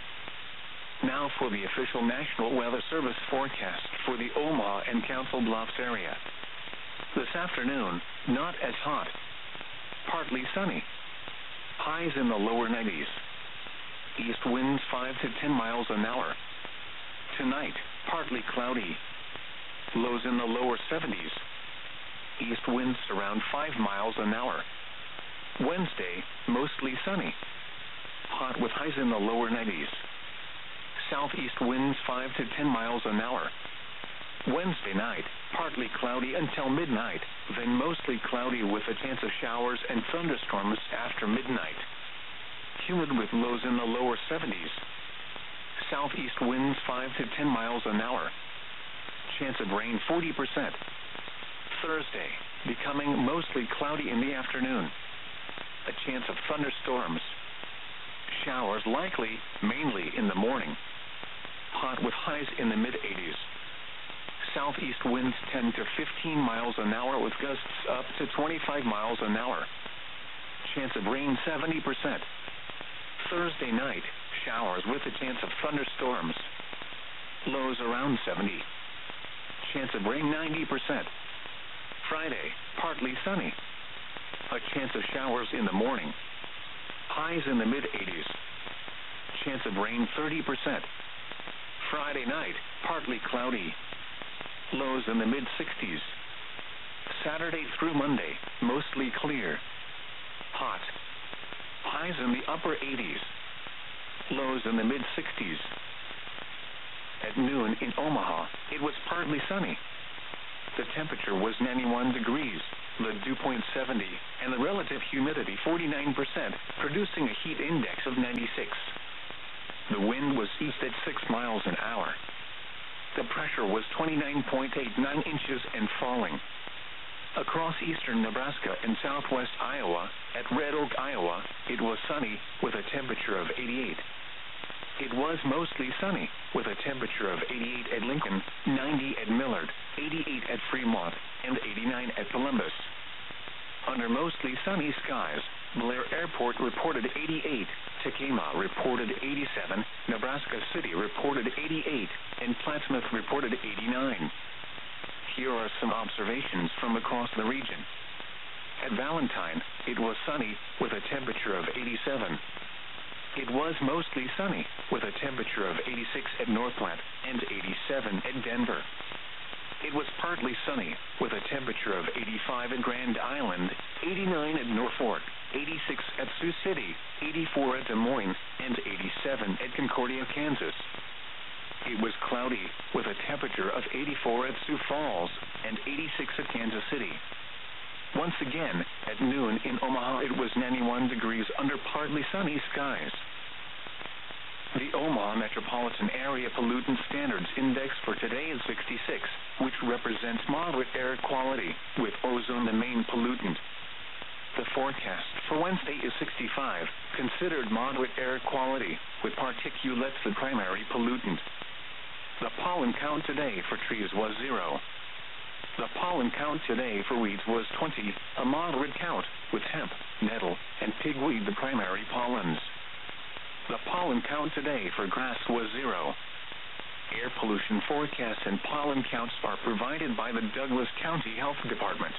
Now for the official National Weather Service forecast for the Omaha and Council Bluffs area. This afternoon, not as hot. Partly sunny. Highs in the lower nineties. East winds five to ten miles an hour. Tonight, partly cloudy. Lows in the lower seventies. East winds around five miles an hour. Wednesday, mostly sunny. Hot with highs in the lower nineties. Southeast winds five to ten miles an hour. Wednesday night, partly cloudy until midnight, then mostly cloudy with a chance of showers and thunderstorms after midnight. Humid with lows in the lower seventies. Southeast winds five to ten miles an hour. Chance of rain forty percent. Thursday, becoming mostly cloudy in the afternoon. A chance of thunderstorms. Showers likely, mainly in the morning. Hot with highs in the mid eighties. Southeast winds ten to fifteen miles an hour with gusts up to twenty-five miles an hour. Chance of rain seventy percent. Thursday night, showers with a chance of thunderstorms. Lows around seventy. Chance of rain ninety percent. Friday, partly sunny. A chance of showers in the morning. Highs in the mid eighties. Chance of rain thirty percent. Friday night, partly cloudy. Lows in the mid sixties. Saturday through Monday, mostly clear. Hot. Highs in the upper eighties. Lows in the mid sixties. At noon in Omaha, it was partly sunny. The temperature was ninety-one degrees, the dew point seventy, and the relative humidity forty-nine percent, producing a heat index of ninety-six. The wind was east at six miles an hour. The pressure was twenty-nine point eight nine inches and falling. Across eastern Nebraska and southwest Iowa, at Red Oak, Iowa, it was sunny, with a temperature of eighty-eight. It was mostly sunny, with a temperature of eighty-eight at Lincoln, ninety at Millard, eighty-eight at Fremont, and eighty-nine at Columbus. Under mostly sunny skies, Blair Airport reported eighty-eight, Tekamah reported eighty-seven, Nebraska City reported eighty-eight, and Plattsmouth reported eighty-nine. Here are some observations from across the region. At Valentine, it was sunny, with a temperature of eighty-seven. It was mostly sunny, with a temperature of eighty-six at Northplant and eighty-seven at Denver. It was partly sunny, with a temperature of eighty-five at Grand Island, eighty-nine at Norfolk, eighty-six at Sioux City, eighty-four at Des Moines, and eighty-seven at Concordia, Kansas. It was cloudy, with a temperature of eighty-four at Sioux Falls and eighty-six at Kansas City. Once again, at noon in Omaha it was ninety-one degrees under partly sunny skies. The Omaha Metropolitan Area Pollutant Standards Index for today is sixty-six, which represents moderate air quality, with ozone the main pollutant. The forecast for Wednesday is sixty-five, considered moderate air quality, with particulates the primary pollutant. The pollen count today for trees was zero. The pollen count today for weeds was twenty, a moderate count, with hemp, nettle, and pigweed the primary pollens. The pollen count today for grass was zero. Air pollution forecasts and pollen counts are provided by the Douglas County Health Department.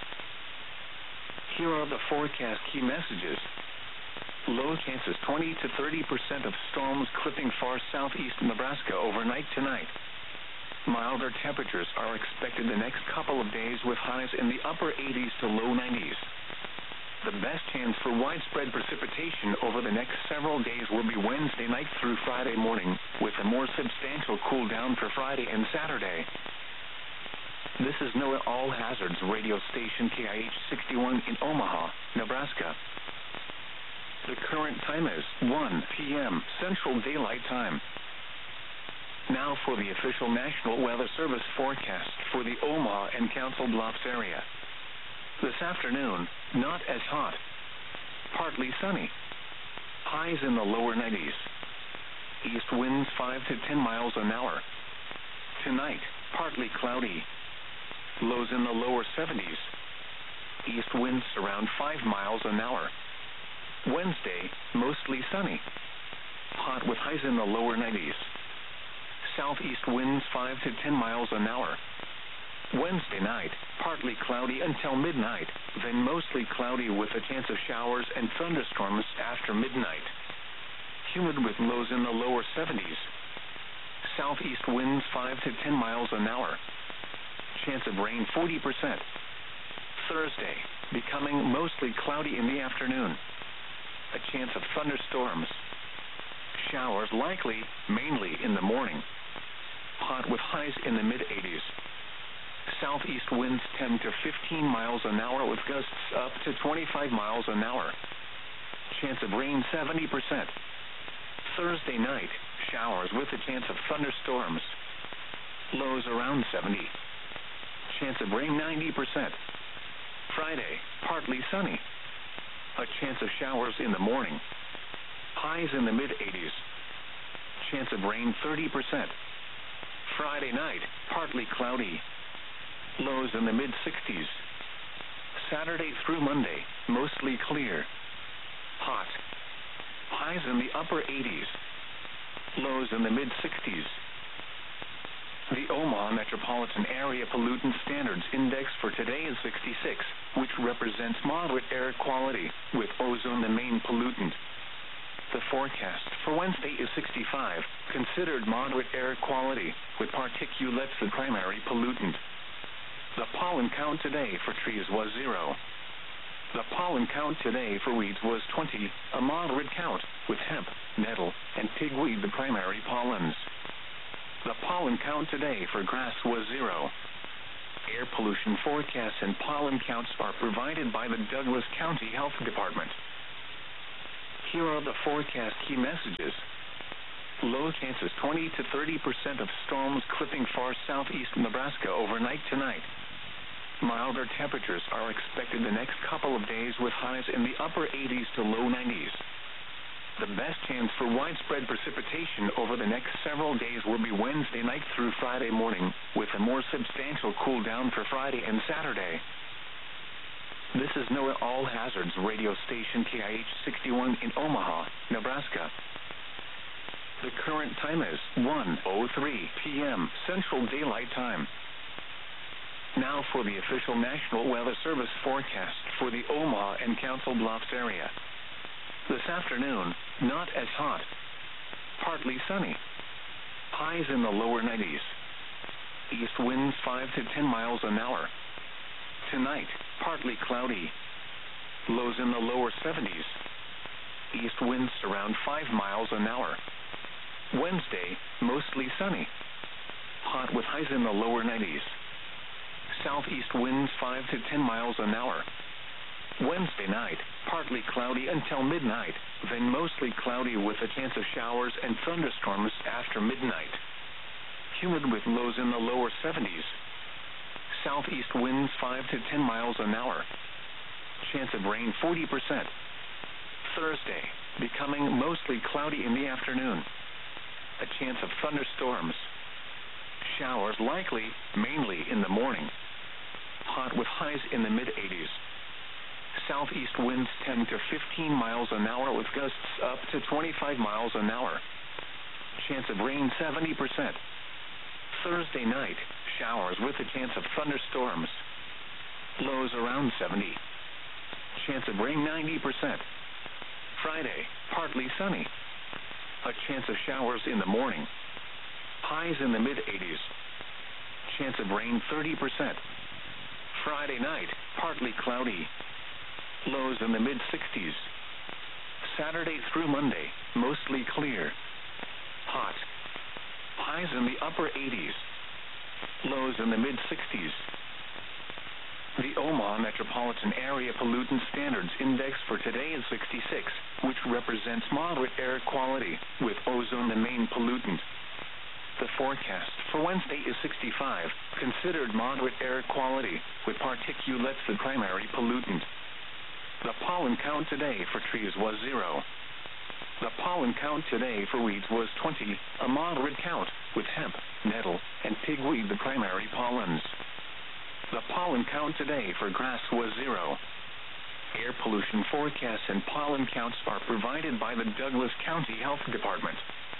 Here are the forecast key messages. Low chances twenty to thirty percent of storms clipping far southeast Nebraska overnight tonight. Milder temperatures are expected the next couple of days with highs in the upper eighties to low nineties. The best chance for widespread precipitation over the next several days will be Wednesday night through Friday morning, with a more substantial cool down for Friday and Saturday. This is NOAA All Hazards radio station K I H sixty-one in Omaha, Nebraska. The current time is one p m Central Daylight Time. Now for the official National Weather Service forecast for the Omaha and Council Bluffs area. This afternoon, not as hot. Partly sunny. Highs in the lower nineties. East winds five to ten miles an hour. Tonight, partly cloudy. Lows in the lower seventies. East winds around five miles an hour. Wednesday, mostly sunny. Hot with highs in the lower nineties. Southeast winds five to ten miles an hour. Wednesday night, partly cloudy until midnight, then mostly cloudy with a chance of showers and thunderstorms after midnight. Humid with lows in the lower seventies. Southeast winds five to ten miles an hour. Chance of rain forty percent. Thursday, becoming mostly cloudy in the afternoon. A chance of thunderstorms. Showers likely, mainly in the morning. Hot with highs in the mid eighties. Southeast winds ten to fifteen miles an hour with gusts up to twenty-five miles an hour. Chance of rain seventy percent. Thursday night, showers with a chance of thunderstorms. Lows around seventy. Chance of rain ninety percent. Friday, partly sunny. A chance of showers in the morning. Highs in the mid eighties. Chance of rain thirty percent. Friday night, partly cloudy. Lows in the mid sixties. Saturday through Monday, mostly clear. Hot. Highs in the upper eighties. Lows in the mid sixties. The Omaha Metropolitan Area Pollutant Standards Index for today is sixty-six, which represents moderate air quality, with ozone the main pollutant. The forecast for Wednesday is sixty-five, considered moderate air quality, with particulates the primary pollutant. The pollen count today for trees was zero. The pollen count today for weeds was twenty, a moderate count, with hemp, nettle, and pigweed the primary pollens. The pollen count today for grass was zero. Air pollution forecasts and pollen counts are provided by the Douglas County Health Department. Here are the forecast key messages. Low chances twenty to thirty percent of storms clipping far southeast Nebraska overnight tonight. Milder temperatures are expected the next couple of days with highs in the upper eighties to low nineties. The best chance for widespread precipitation over the next several days will be Wednesday night through Friday morning, with a more substantial cool down for Friday and Saturday. This is NOAA All Hazards radio station K I H sixty-one in Omaha, Nebraska. The current time is one oh three p m Central Daylight Time. Now for the official National Weather Service forecast for the Omaha and Council Bluffs area. This afternoon, not as hot. Partly sunny. Highs in the lower nineties. East winds five to ten miles an hour. Tonight, partly cloudy. Lows in the lower seventies. East winds around five miles an hour. Wednesday, mostly sunny. Hot with highs in the lower nineties. Southeast winds five to ten miles an hour. Wednesday night, partly cloudy until midnight, then mostly cloudy with a chance of showers and thunderstorms after midnight. Humid with lows in the lower seventies. Southeast winds five to ten miles an hour. Chance of rain forty percent. Thursday, becoming mostly cloudy in the afternoon. A chance of thunderstorms. Showers likely, mainly in the morning. Hot with highs in the mid eighties. Southeast winds ten to fifteen miles an hour with gusts up to twenty-five miles an hour. Chance of rain seventy percent. Thursday night, showers with a chance of thunderstorms. Lows around seventy. Chance of rain ninety percent. Friday, partly sunny. A chance of showers in the morning. Highs in the mid eighties. Chance of rain thirty percent. Friday night, partly cloudy. Lows in the mid sixties. Saturday through Monday, mostly clear. Hot. Highs in the upper eighties. Lows in the mid sixties. The Omaha Metropolitan Area Pollutant Standards Index for today is sixty-six, which represents moderate air quality, with ozone the main pollutant. The forecast for Wednesday is sixty-five, considered moderate air quality, with particulates the primary pollutant. The pollen count today for trees was zero. The pollen count today for weeds was twenty, a moderate count, with hemp, nettle, and pigweed the primary pollens. The pollen count today for grass was zero. Air pollution forecasts and pollen counts are provided by the Douglas County Health Department.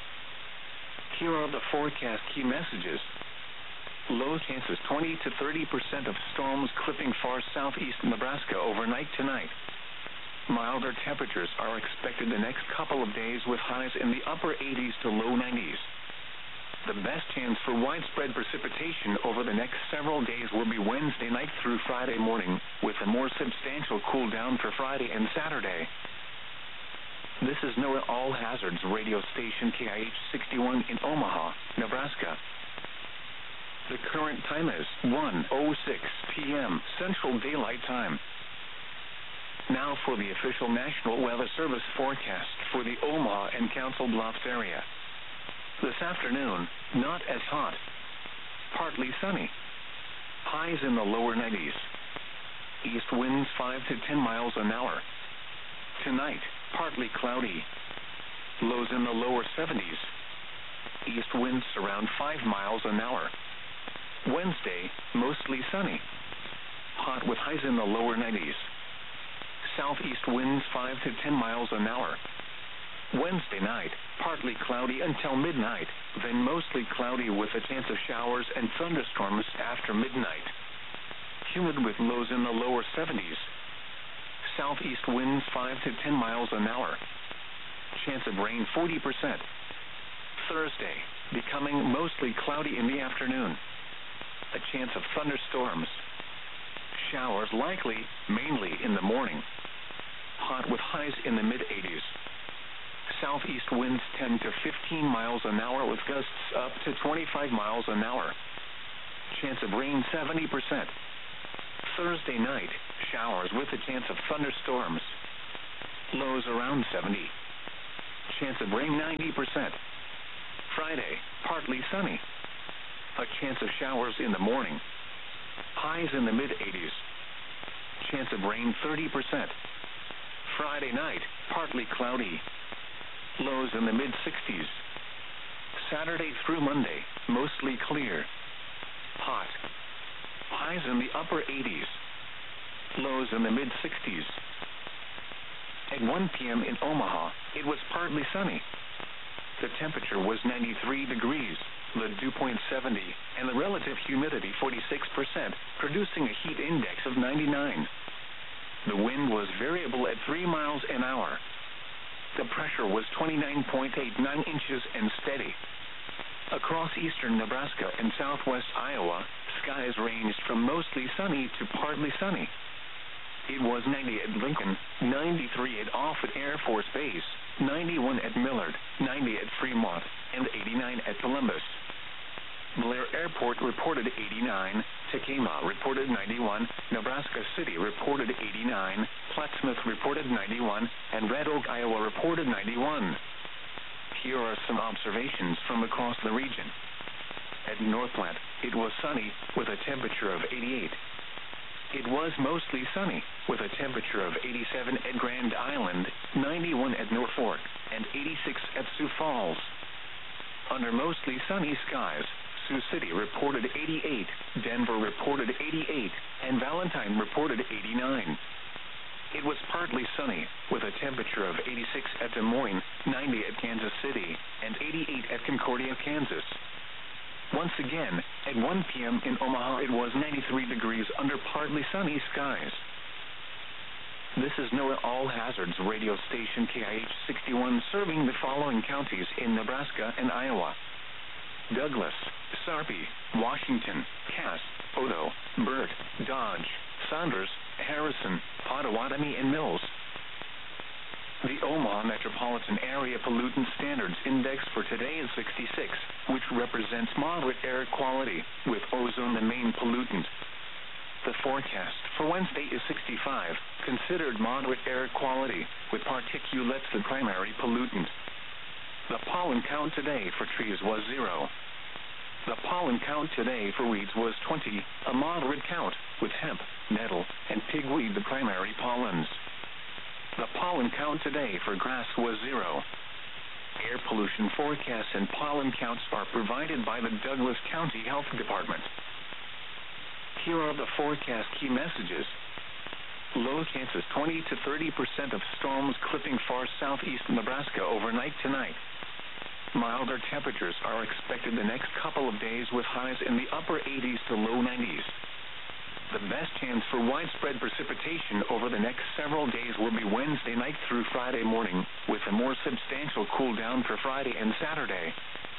Here are the forecast key messages. Low chances twenty to thirty percent of storms clipping far southeast Nebraska overnight tonight. Milder temperatures are expected the next couple of days with highs in the upper eighties to low nineties. The best chance for widespread precipitation over the next several days will be Wednesday night through Friday morning, with a more substantial cool down for Friday and Saturday. This is NOAA All Hazards radio station K I H sixty-one in Omaha, Nebraska. The current time is one oh six p m Central Daylight Time. Now for the official National Weather Service forecast for the Omaha and Council Bluffs area. This afternoon, not as hot. Partly sunny. Highs in the lower nineties. East winds five to ten miles an hour. Tonight, partly cloudy. Lows in the lower seventies. East winds around five miles an hour. Wednesday, mostly sunny. Hot with highs in the lower nineties. Southeast winds five to ten miles an hour. Wednesday night, partly cloudy until midnight, then mostly cloudy with a chance of showers and thunderstorms after midnight. Humid with lows in the lower seventies. Southeast winds five to ten miles an hour. Chance of rain forty percent. Thursday, becoming mostly cloudy in the afternoon. A chance of thunderstorms. Showers likely, mainly in the morning. Hot with highs in the mid eighties. Southeast winds ten to fifteen miles an hour with gusts up to twenty-five miles an hour. Chance of rain seventy percent. Thursday night, showers with a chance of thunderstorms. Lows around seventy. Chance of rain ninety percent. Friday, partly sunny. A chance of showers in the morning. Highs in the mid-eighties. Chance of rain thirty percent. Friday night, partly cloudy. Lows in the mid-sixties. Saturday through Monday, mostly clear. Hot. Highs in the upper eighties. Lows in the mid-sixties. At one p.m. in Omaha, it was partly sunny. The temperature was ninety-three degrees, the dew point seventy, and the relative humidity forty-six percent, producing a heat index of ninety-nine. The wind was variable at three miles an hour. The pressure was twenty-nine point eight nine inches and steady. Across eastern Nebraska and southwest Iowa, skies ranged from mostly sunny to partly sunny. It was ninety at Lincoln, ninety-three at Offutt Air Force Base, ninety-one at Millard, ninety at Fremont, and eighty-nine at Columbus. Blair Airport reported eighty-nine, Tekamah reported ninety-one, Nebraska City reported eighty-nine, Plattsmouth reported ninety-one, and Red Oak, Iowa reported ninety-one. Here are some observations from across the region. At Northplant, it was sunny, with a temperature of eighty-eight. It was mostly sunny, with a temperature of eighty-seven at Grand Island, ninety-one at Norfolk, and eighty-six at Sioux Falls. Under mostly sunny skies, Sioux City reported eighty-eight, Denver reported eighty-eight, and Valentine reported eighty-nine. It was partly sunny, with a temperature of eighty-six at Des Moines, ninety at Kansas City, and eighty-eight at Concordia, Kansas. Once again, at one p.m. in Omaha, it was ninety-three degrees under partly sunny skies. This is NOAA All Hazards radio station K I H sixty-one, serving the following counties in Nebraska and Iowa: Douglas, Sarpy, Washington, Cass, Odo, Burt, Dodge, Saunders, Harrison, Pottawatomie, and Mills. The Omaha Metropolitan Area Pollutant Standards Index for today is sixty-six, which represents moderate air quality, with ozone the main pollutant. The forecast for Wednesday is sixty-five, considered moderate air quality, with particulates the primary pollutant. The pollen count today for trees was zero. The pollen count today for weeds was twenty, a moderate count, with hemp, nettle, and pigweed the primary pollens. The pollen count today for grass was zero. Air pollution forecasts and pollen counts are provided by the Douglas County Health Department. Here are the forecast key messages. Low chances twenty to thirty percent of storms clipping far southeast Nebraska overnight tonight. Milder temperatures are expected the next couple of days, with highs in the upper eighties to low nineties. The best chance for widespread precipitation over the next several days will be Wednesday night through Friday morning, with a more substantial cool down for Friday and Saturday.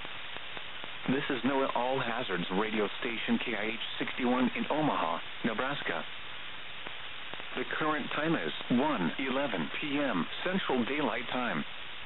This is NOAA All Hazards radio station K I H sixty-one in Omaha, Nebraska. The current time is one eleven p.m. Central Daylight Time.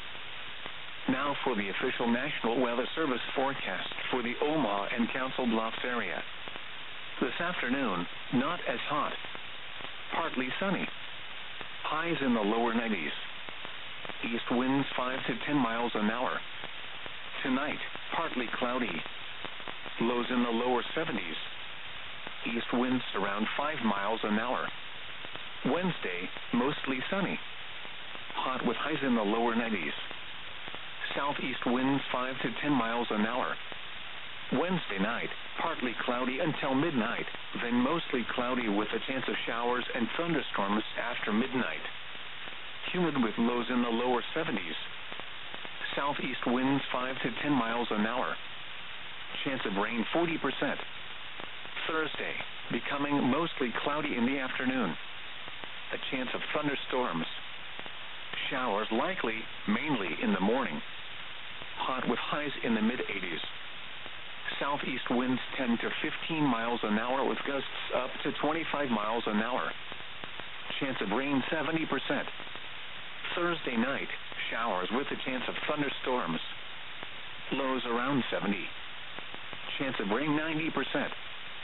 Now for the official National Weather Service forecast for the Omaha and Council Bluffs area. This afternoon, not as hot. Partly sunny. Highs in the lower nineties. East winds five to ten miles an hour. Tonight, partly cloudy. Lows in the lower seventies. East winds around five miles an hour. Wednesday, mostly sunny. Hot with highs in the lower nineties. Southeast winds five to ten miles an hour. Wednesday night, partly cloudy until midnight, then mostly cloudy with a chance of showers and thunderstorms after midnight. Humid with lows in the lower seventies. Southeast winds five to ten miles an hour. Chance of rain forty percent. Thursday, becoming mostly cloudy in the afternoon. A chance of thunderstorms. Showers likely, mainly in the morning. Hot with highs in the mid-eighties. Southeast winds ten to fifteen miles an hour with gusts up to twenty-five miles an hour. Chance of rain seventy percent. Thursday night, showers with a chance of thunderstorms. Lows around seventy. Chance of rain ninety percent.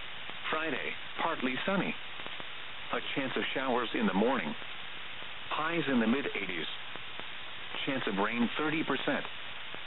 Friday, partly sunny. A chance of showers in the morning. Highs in the mid eighties. Chance of rain thirty percent.